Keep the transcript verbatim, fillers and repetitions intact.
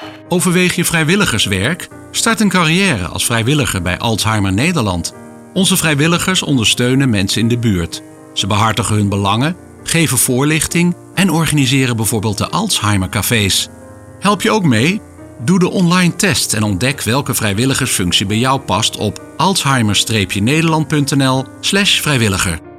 Overweeg je vrijwilligerswerk? Start een carrière als vrijwilliger bij Alzheimer Nederland. Onze vrijwilligers ondersteunen mensen in de buurt. Ze behartigen hun belangen, geven voorlichting en organiseren bijvoorbeeld de Alzheimer-cafés. Help je ook mee? Doe de online test en ontdek welke vrijwilligersfunctie bij jou past op alzheimer-nederland punt n l slash vrijwilliger.